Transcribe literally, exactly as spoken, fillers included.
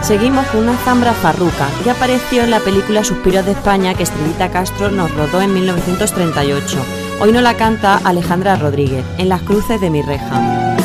Seguimos con una zambra farruca que apareció en la película Suspiros de España que Estrellita Castro nos rodó en mil novecientos treinta y ocho. Hoy nos la canta Alejandra Rodríguez, En las cruces de mi reja.